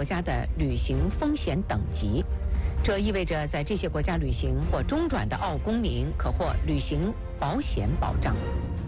家的旅行风险等级。这意味着在这些国家旅行或中转的澳公民可获旅行保险保障。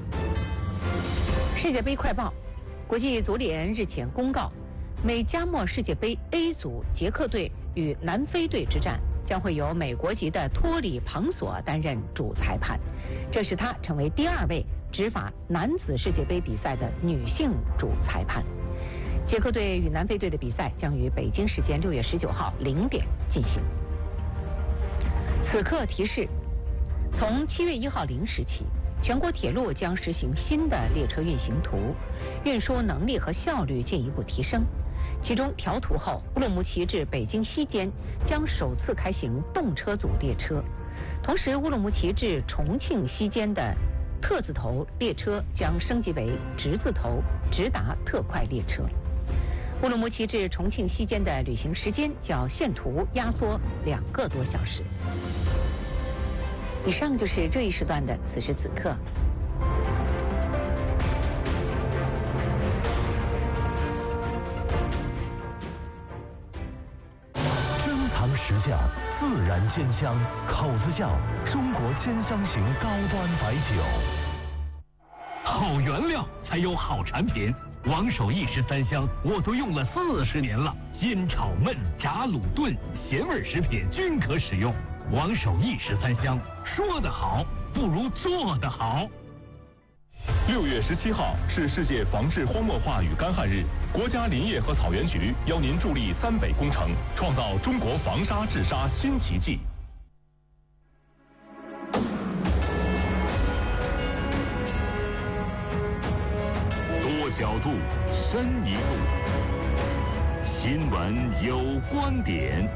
世界杯快报：国际足联日前公告，美加墨世界杯 A 组捷克队与南非队之战将会由美国籍的托里庞索担任主裁判，这使他成为第2位执法男子世界杯比赛的女性主裁判。捷克队与南非队的比赛将于北京时间6月19号0点进行。此刻提示：从7月1号0时起，全国铁路将实行新的列车运行图，运输能力和效率进一步提升。其中调图后，乌鲁木齐至北京西间将首次开行动车组列车，同时乌鲁木齐至重庆西间的特字头列车将升级为直字头直达特快列车。乌鲁木齐至重庆西间的旅行时间较现图压缩2个多小时。以上就是这一时段的此时此刻。 珍藏实酱，自然鲜香，口子窖，中国鲜香型高端白酒。 好原料才有好产品。王守义13香我都用了40年了，煎炒焖炸卤炖咸味食品均可使用。王守义13香，说得好不如做得好。 6月17号是世界防治荒漠化与干旱日，国家林业和草原局邀您助力3北工程，创造中国防沙治沙新奇迹。 多角度，深一步，新闻有观点。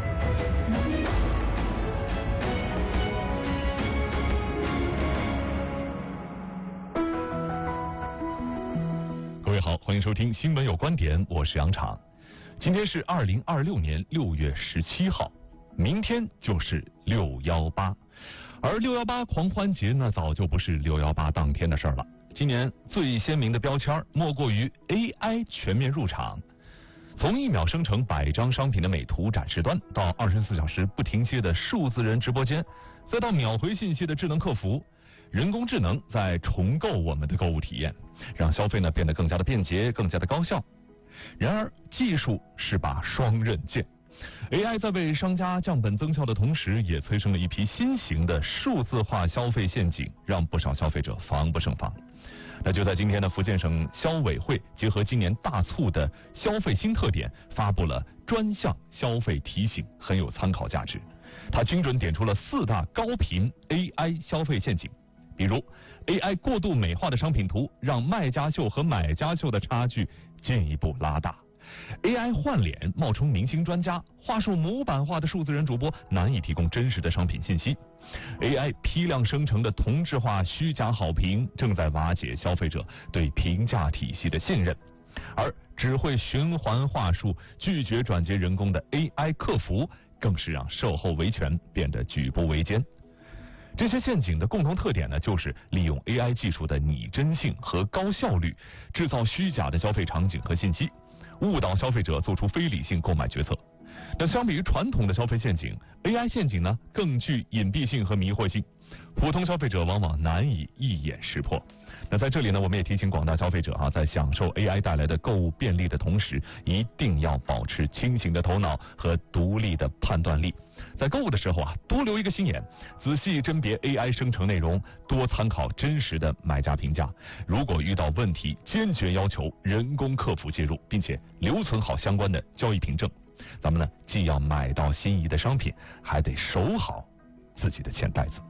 各位好，欢迎收听新闻有观点，我是杨昶。今天是2026年6月17号，明天就是618，而618狂欢节呢，早就不是618当天的事儿了。今年最鲜明的标签莫过于 AI 全面入场。从1秒生成100张商品的美图展示端，到24小时不停歇的数字人直播间，再到秒回信息的智能客服，人工智能在重构我们的购物体验，让消费呢变得更加的便捷，更加的高效。然而技术是把双刃剑， AI 在为商家降本增效的同时，也催生了一批新型的数字化消费陷阱，让不少消费者防不胜防。那就在今天的福建省消委会结合今年大促的消费新特点，发布了专项消费提醒，很有参考价值。它精准点出了4大高频 AI 消费陷阱，比如 AI 过度美化的商品图，让卖家秀和买家秀的差距进一步拉大。AI 换脸冒充明星专家，话术模板化的数字人主播难以提供真实的商品信息。AI 批量生成的同质化虚假好评正在瓦解消费者对评价体系的信任，而只会循环话术、拒绝转接人工的 AI 客服，更是让售后维权变得举步维艰。这些陷阱的共同特点呢，就是利用 AI 技术的拟真性和高效率，制造虚假的消费场景和信息，误导消费者做出非理性购买决策。但相比于传统的消费陷阱， AI 陷阱呢更具隐蔽性和迷惑性，普通消费者往往难以一眼识破。那在这里呢，我们也提醒广大消费者在享受 AI 带来的购物便利的同时，一定要保持清醒的头脑和独立的判断力。在购物的时候多留一个心眼，仔细甄别 AI 生成内容，多参考真实的买家评价。如果遇到问题，坚决要求人工客服介入，并且留存好相关的交易凭证。咱们呢，既要买到心仪的商品，还得守好自己的钱袋子。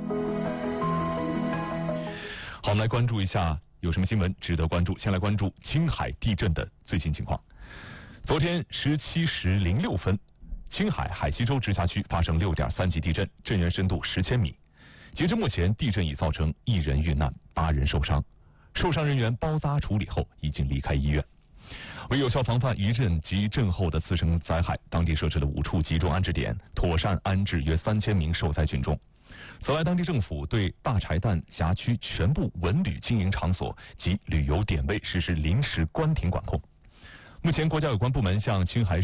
好，我们来关注一下有什么新闻值得关注。先来关注青海地震的最新情况。昨天17时06分，青海海西州直辖区发生6.3级地震，震源深度10千米。截至目前，地震已造成1人遇难，8人受伤，受伤人员包扎处理后已经离开医院。为有效防范余震及震后的次生灾害，当地设置了5处集中安置点，妥善安置约3000名受灾群众。此外，当地政府对大柴旦辖区全部文旅经营场所及旅游点位实施临时关停管控。目前，国家有关部门向青海